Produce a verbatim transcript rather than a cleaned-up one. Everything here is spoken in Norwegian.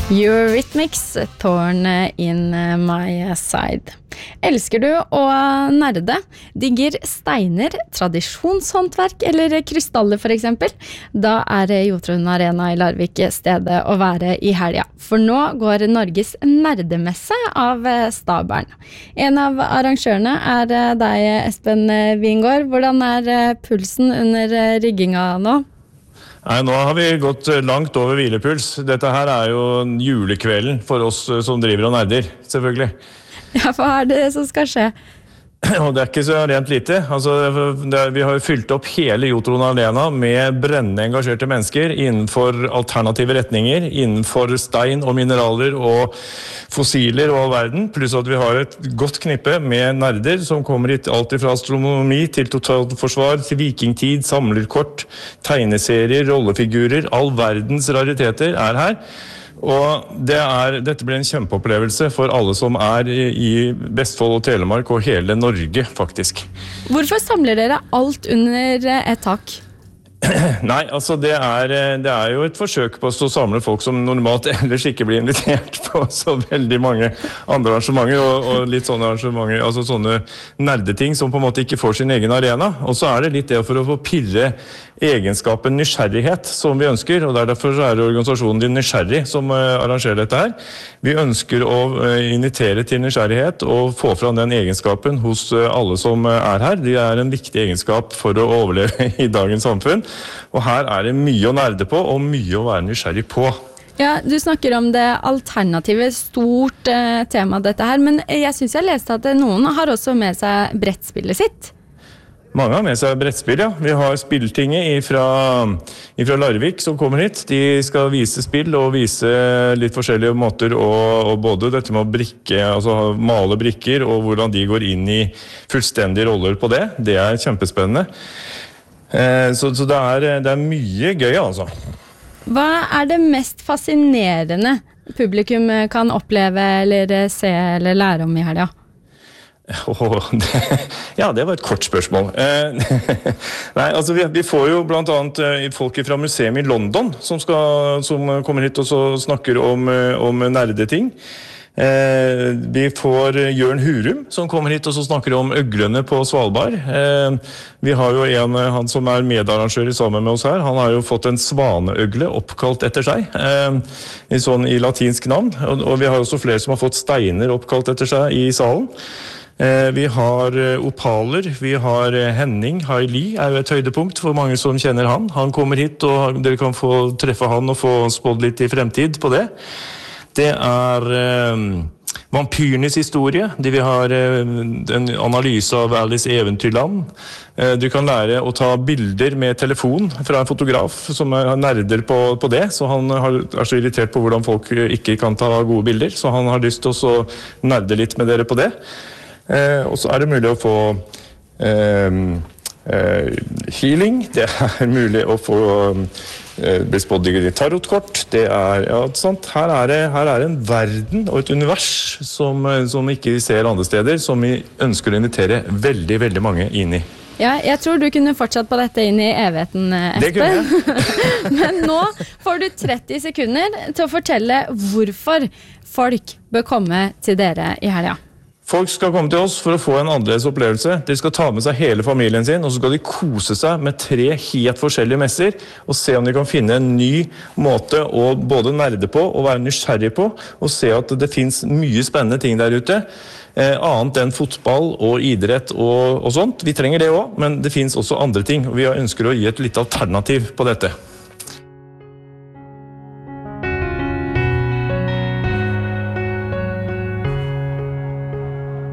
Eurythmics, Torn in my side. Elsker du å nerde? Digger steiner, tradisjonshåndverk eller krystaller for eksempel? Da er Jotun Arena i Larvik stedet å være i helga. For nå går Norges nerdemesse av stabelen. En av arrangørene er deg, Espen Wingård. Hvordan er pulsen under rigginga nå? Nei, nå har vi gått langt over hvilepuls. Dette her er jo julekvelden for oss som driver og nerder, selvfølgelig. Ja, hva er det som skal skje? Og det er ikke så rent lite. Altså, det er, vi har jo fylt opp hele Jotun Arena med brennende engasjerte mennesker innenfor alternative retninger, innenfor stein og mineraler og fossiler og all verden, pluss at vi har et godt knippe med nerder som kommer hit alt fra astronomi til totalforsvar, til vikingtid, samlerkort, tegneserier, rollefigurer, all verdens rariteter er her. Og det er, dette blir en kjempeopplevelse for alle som er i Vestfold og Telemark og hele Norge, faktisk. Hvorfor samler dere alt under et tak? Nei, altså det er, det er jo et forsøk på å samle folk som normalt ellers ikke blir invitert på så veldig mange andre arrangementer, og, og litt sånne arrangementer, altså sånne nerdeting som på en måte ikke får sin egen arena. Og så er det litt det for å få pirre egenskapen nysgjerrighet som vi ønsker, og derfor er det organisasjonen Din Nysgjerrig som arrangerer dette her. Vi ønsker å invitere til nysgjerrighet og få fram den egenskapen hos alle som er her. Det er en viktig egenskap for å overleve i dagens samfunn. Og her er det mye å nerde på, og mye å være nysgjerrig på. Ja, du snakker om det alternative, stort eh, tema dette her, men jeg synes jeg leste at noen har også med seg brettspillet sitt. Mange har med seg brettspill, ja. Vi har Spilltinget fra Larvik som kommer hit. De skal vise spill og vise litt forskjellige måter, og, og både dette med å brikke, altså male brikker, og hvordan de går inn i fullstendige roller på det. Det er kjempespennende. Så, så det, er, det er mye gøy, altså. Hva er det mest fascinerende publikum kan oppleve eller se eller lære om i helga? Oh, det, ja, det var et kort spørsmål. Nei, altså vi, vi får jo blant annet folk fra museum i London som, skal, som kommer hit og så snakker om, om nerdeting. Eh, vi får Jørn Hurum som kommer hit og så snakker om øglene på Svalbard. Eh, vi har jo en, han som er medarrangør sammen med oss her, han har jo fått en svaneøgle oppkalt etter seg, eh, i, sånn, i latinsk navn, og, og vi har også flere som har fått steiner oppkalt etter seg i salen. Eh, vi har opaler, vi har Henning Haili, er jo et høydepunkt for mange som kjenner han. Han kommer hit og dere kan få treffe han og få spådd litt i fremtid på det. Det er eh, vampyrenes historie. De vi har eh, en analyse av Alice Eventyrland. Eh, du kan lære å ta bilder med telefon fra en fotograf som er nerder på, på det. Så han har, er så irritert på hvordan folk ikke kan ta gode bilder. Så han har lyst til å nerde litt med dere på det. Eh, og så er det mulig å få eh, eh, healing. Det er mulig å få bespåddige tarotkort. Det er, ja, sant? Her er det, her er det en verden og et univers som, som ikke vi ser andre steder, som vi ønsker å invitere veldig, veldig mange inn i. Ja, jeg tror du kunne fortsatt på dette inn i evigheten, Espen. Det kunne jeg. Men nå får du tretti sekunder til å fortelle hvorfor folk bør komme til dere i helga. Folk skal komme til oss for å få en annerledes opplevelse. De skal ta med seg hele familien sin, og så skal de kose seg med tre helt forskjellige messer, og se om de kan finne en ny måte å både nerde på og være nysgjerrig på, og se at det finnes mye spennende ting der ute, eh, annet enn fotball og idrett og, og sånt. Vi trenger det også, men det finnes også andre ting, og vi ønsker å gi et litt alternativ på dette.